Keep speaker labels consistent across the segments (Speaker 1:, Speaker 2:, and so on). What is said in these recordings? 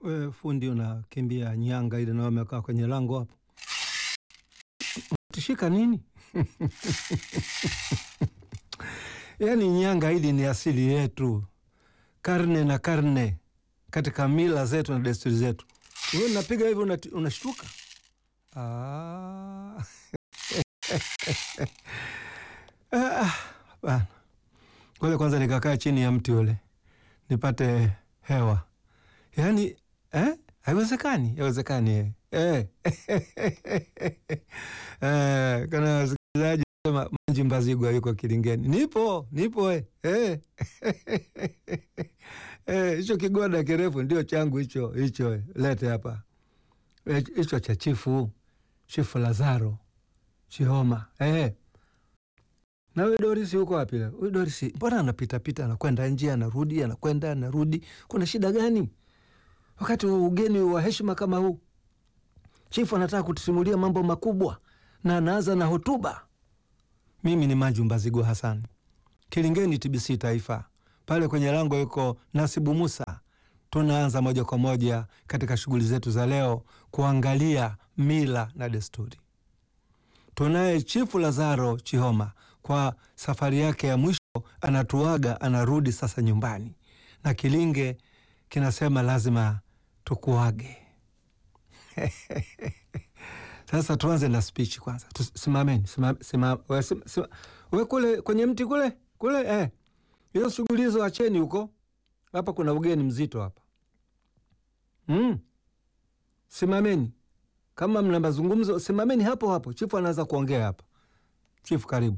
Speaker 1: We fundi unakimbia nyanga ile na umekaa kwenye lango hapo. Tishika nini? Yaani nyanga hili ni asili yetu. Karne na karne katika mila zetu na desturi zetu. Wewe unapiga hivi unashtuka. Bana. Kule kwanza nikakaa chini ya mti ule. Nipate hewa. Yaani haiwezekani. Kana wasikilizaji sema Manji Mbazigwa yuko Kilingeni. Nipo hicho kigoda kirefu ndio changu hicho lete hapa. Hicho cha Chifu Lazaro Chihoma. Na wewe Doris yuko wapi leo? Wewe Doris mbona anapita anakwenda nje anarudi. Kuna shida gani? Wakati wa ugeni wa heshima kama huu. Chifu anataka kutusimulia mambo makubwa na anaanza na hotuba. Mimi ni Manji Mbazigwa Hassan. Kilingeni TBC Taifa. Pale kwenye lango yuko Nasibu Musa. Tunaanza moja kwa moja katika shughuli zetu za leo kuangalia mila na desturi. Tunaye Chifu Lazaro Chihoma kwa safari yake ya mwisho anatuaga, anarudi sasa nyumbani. Na Kilinge kinasema lazima tukuage. Sasa tuanze na speech kwanza. Simameni. Wewe kule kwenye mti kule. Hiyo shughuli hizo acheni huko. Hapa kuna ugeni mzito hapa. Simameni. Kama mna mazungumzo simameni hapo. Chifu anaanza kuongea hapa. Chifu karibu.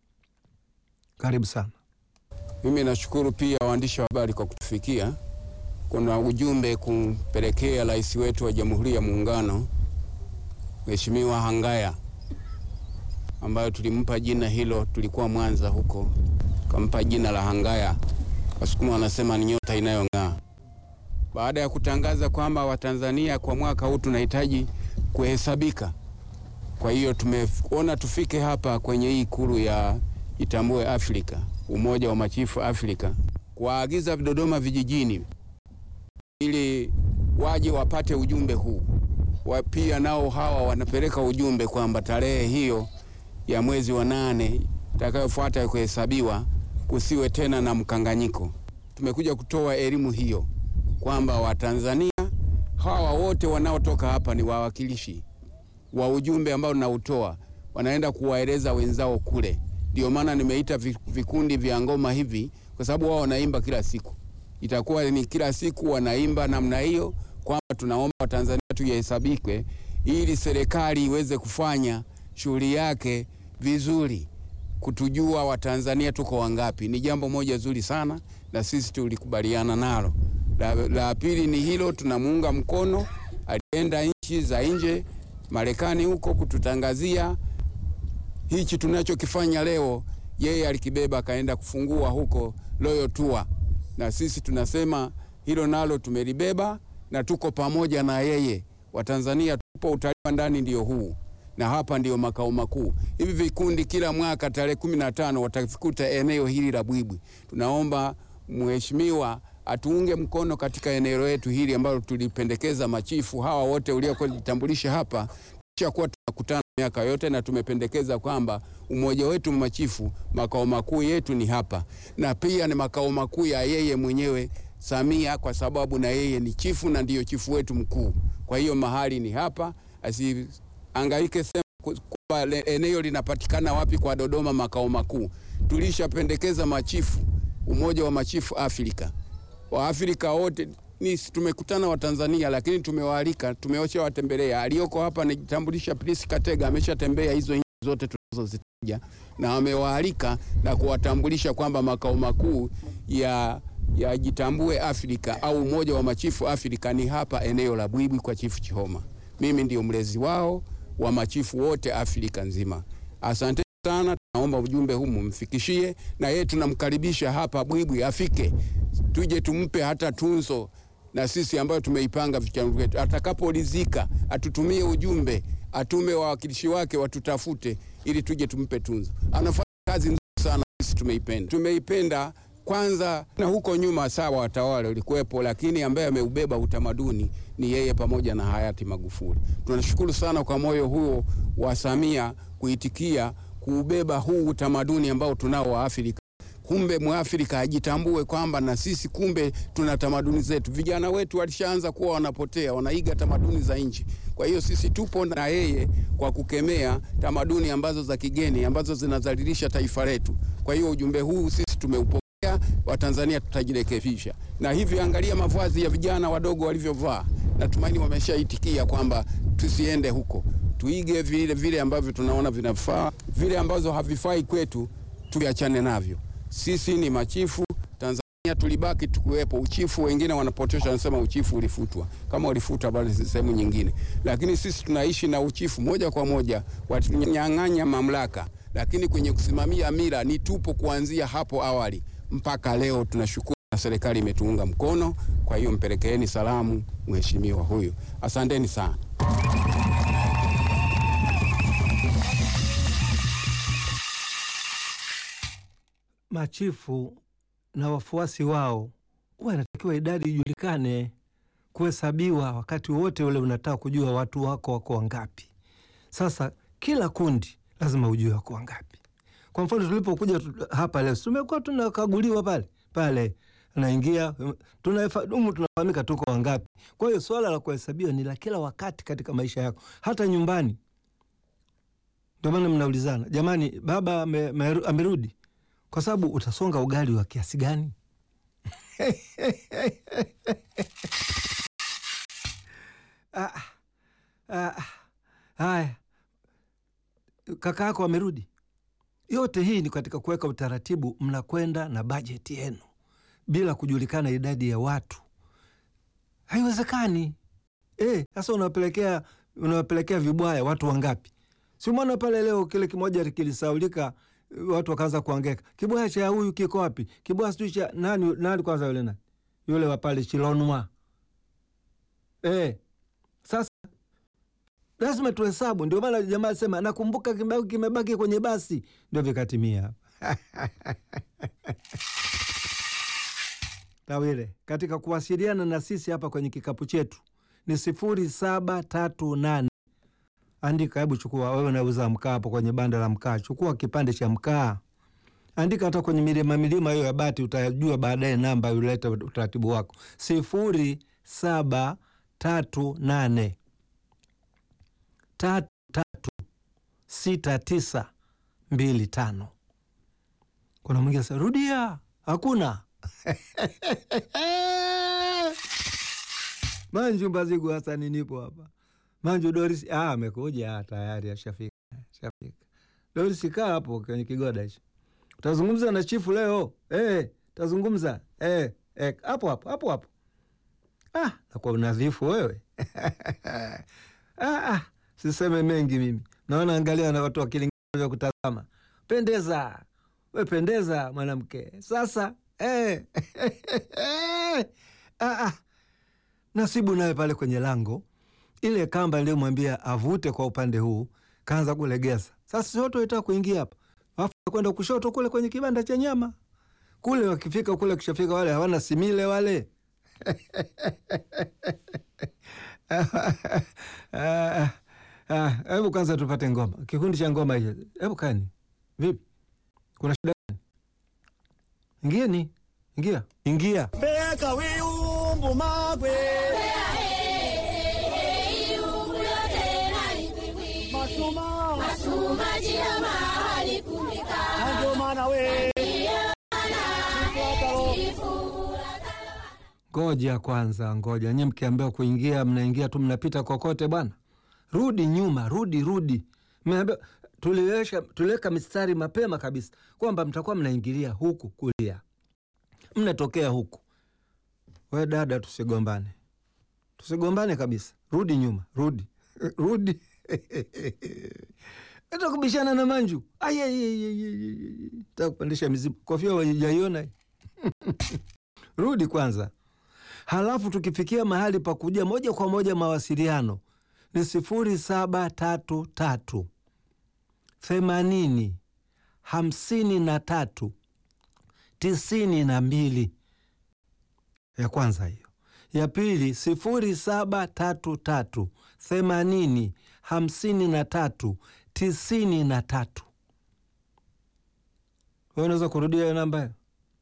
Speaker 1: Karibu sana.
Speaker 2: Mimi nashukuru pia waandishi wa habari kwa kutufikia. Kuna ujumbe kumpelekea rais wetu wa Jamhuri ya Muungano Mheshimiwa Hangaya, ambayo tulimpa jina hilo, tulikuwa Mwanza huko, kampa jina la Hangaya. Wasukuma wanasema ni nyota inayong'aa. Baada ya kutangaza kwamba Watanzania kwa mwaka huu tunahitaji kuhesabika, kwa hiyo tumeona tufike hapa kwenye hii ikulu ya Itambue Afrika, Umoja wa Machifu Afrika, kuagiza Dodoma vijijini ili waje wapate ujumbe huu. Pia nao hawa wanapeleka ujumbe kwamba tarehe hiyo ya mwezi wa 8 itakayofuata kuhesabiwa kusiwe tena na mkanganyiko. Tumekuja kutoa elimu hiyo kwamba Watanzania hawa wote wanaotoka hapa ni wawakilishi wa ujumbe ambao nautoa, wanaenda kuwaeleza wenzao kule. Ndio maana nimeita vikundi vya ngoma hivi, kwa sababu wao wanaimba kila siku. Itakuwa ni kila siku wanaimba namna hiyo kwamba tunaomba Watanzania tuhesabike ili serikali iweze kufanya shughuli yake vizuri, kutujua Watanzania tuko wangapi. Ni jambo moja zuri sana na sisi tulikubaliana nalo. La pili ni hilo, tunamuunga mkono. Alienda nchi za nje, Marekani huko, kututangazia hichi tunachokifanya leo. Yeye alikibeba akaenda kufungua huko Royal Tour, na sisi tunasema hilo nalo tumelibeba na tuko pamoja na yeye. Watanzania tupo, utalii ndani ndio huu, na hapa ndio makao makuu. Hivi vikundi kila mwaka tarehe 15 watafikuta eneo hili la Bwibwi. Tunaomba mheshimiwa atuunge mkono katika eneo letu hili ambalo tulipendekeza machifu hawa wote uliokujitambulisha hapa. Kisha kuwa tunakutana miaka yote na tumependekeza kwamba umoja wetu machifu makao makuu yetu ni hapa, na pia ni makao makuu ya yeye mwenyewe Samia, kwa sababu na yeye ni chifu na ndiyo chifu wetu mkuu. Kwa hiyo mahali ni hapa, asiangaike sema kwamba eneo linapatikana wapi kwa Dodoma makao makuu. Tulishapendekeza machifu, umoja wa machifu Afrika. Wa Afrika wote ni tumekutana wa Tanzania, lakini tumewaalika, tumeosha watembelea. Aliyoko hapa ni Tambulisha Prince Katega, ameshatembea hizo nchi zote tunazozitaja na amewaalika na kuwatambulisha kwamba makao makuu ya Jitambue Afrika au umoja wa machifu Afrika ni hapa eneo la Bwibwi kwa Chifu Chihoma. Mimi ndio mlezi wao wa machifu wote Afrika nzima. Asante sana, naomba ujumbe huu mfikishie, na yeye tunamkaribisha hapa Bwibwi afike. Tuje tumpe hata tunzo na sisi ambayo tumeipanga vichana wetu. Atakapolizika atutumie ujumbe, atume wawakilishi wake watutafute ili tuje tumpe tunzo. Anafanya kazi nzuri sana, sisi tumeipenda. Tumeipenda Kwanza na huko nyuma sawa watawala ulikuwepo, lakini ambaye ameubeba utamaduni ni yeye pamoja na hayati Magufuli. Tunashukuru sana kwa moyo huo wa Samia kuitikia kuubeba huu utamaduni ambao tunao wa Afrika. Kumbe Mwafrika ajitambue kwamba na sisi kumbe tuna tamaduni zetu. Vijana wetu walishaanza kuwa wanapotea, wanaiga tamaduni za nchi. Kwa hiyo sisi tupo na yeye kwa kukemea tamaduni ambazo za kigeni ambazo zinadhalilisha taifa letu. Kwa hiyo ujumbe huu sisi tumeupokea, Watanzania tutajirekebisha. Na hivi angalia mavazi ya vijana wadogo walivyovaa. Natumaini wameshaitikia kwamba tusiende huko. Tuige vile ambavyo tunaona vinafaa, vile ambazo havifai kwetu tuachane navyo. Sisi ni machifu Tanzania, tulibaki tukuwepo. Uchifu wengine wanapotosha, wanasema uchifu ulifutwa. Kama ulifutwa bali sehemu nyingine. Lakini sisi tunaishi na uchifu moja kwa moja, watunyang'anya mamlaka. Lakini kwenye kusimamia mila ni tupo kuanzia hapo awali mpaka leo. Tunashukuru na serikali imetuunga mkono. Kwa hiyo mpelekeeni salamu mheshimiwa huyu. Asanteni sana.
Speaker 1: Machifu na wafuasi wao wanatakiwa idadi ijulikane, kuhesabiwa wakati wote ule. Unataka kujua watu wako wangapi. Sasa kila kundi lazima ujue wako wangapi. Kwa mfano tulipokuja hapa leo tumekuwa tunakaguliwa pale naingia tunafahamika tuko wangapi. Kwa hiyo swala la kuhesabiwa ni la kila wakati katika maisha yako, hata nyumbani. Ndio maana mnaulizana, jamani baba amerudi? Kwa sababu utasonga ugali wa kiasi gani? Haya, kaka yako amerudi? Yote hii ni katika kuweka utaratibu. Mnakwenda na bajeti yenu bila kujulikana idadi ya watu, haiwezekani. Sasa unawapelekea vibwaya watu wangapi? Si umeona pale leo kile kimoja kilisaulika, watu wakaanza kuangeka, kibwaya cha huyu kiko wapi? Kibwaya sijui cha nani kwanza, yule nani yule wa pale Chilonwa. Sasa lazima tuhesabu. Ndio maana jamaa sema nakumbuka kimebaki kwenye basi, ndio vikatimia. Tawile, katika kuwasiliana na sisi hapa kwenye kikapu chetu ni 0738. Andika, hebu chukua wewe unauza mkaa hapo kwenye banda la mkaa, chukua kipande cha mkaa. Andika hata kwenye milima hiyo ya bati, utajua baadaye namba ulete utaratibu wako. 0738 336925. Kuna mwingine sasa rudia, hakuna. Manju Mbazigu Hasani nipo hapa. Manju Doris amekuja tayari, ashafika. Doris kaa hapo kwenye kigoda hicho. Utazungumza na chifu leo. Tazungumza. Hapo. Na kwa unadhifu wewe. Siseme mengi mimi. Naona angalia na watu wakilingana kutazama. Pendeza. We pendeza mwanamke. Sasa Nasibu naye pale kwenye lango, ile kamba niliyomwambia avute kwa upande huu kaanza kulegeza. Sasa wote wanataka kuingia hapa, alafu kwenda kushoto kule kwenye kibanda cha nyama kule. Wakifika kule, kishafika wale hawana simile wale. Hebu kwanza tupate ngoma, kikundi cha ngoma hiyo. Hebu kani vipi, kuna shida gani? Ingia
Speaker 3: Beka wiumbu magwe Masuma jia mahali kumika Nanjo mana we
Speaker 1: Ngoja kwanza, ngoja. Nye mkiambiwa kuingia, mnaingia tu, mnapita kokote bwana. Rudi nyuma, rudi. Tuliweka mistari mapema kabisa kwamba mtakuwa mnaingilia huku kulia, mnatokea huku. We dada, tusigombane kabisa. Rudi nyuma, rudi. Hata kubishana na Manju. Takupandisha mizimu. Kofia wajaiona. Rudi kwanza. Halafu tukifikia mahali pa kuja moja kwa moja mawasiliano ni 0733 80 53 92. Ya kwanza hiyo. Ya pili 0733 80 53 93. Wewe unaweza kurudia hiyo namba hiyo?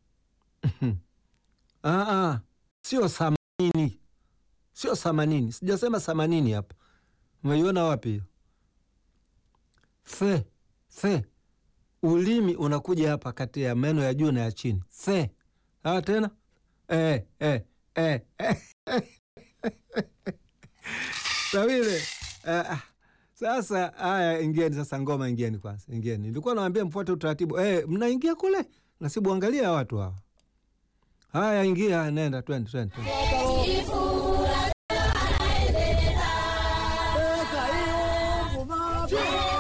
Speaker 1: Sio 80. Sio 80. Sijasema 80 hapa. Umeiona wapi hiyo? The. Ulimi unakuja hapa kati ya meno ya juu na ya chini. The. Tena? Sabile. Sasa haya, ingieni sasa ngoma, ingieni kwanza. Ingieni. Nilikuwa nawaambia mfuate utaratibu. Mnaingia kule. Nasibu angalia watu hawa. Haya, ingia, nenda, twende.
Speaker 3: Chifu anaendeleza. Beka hiyo ngoma.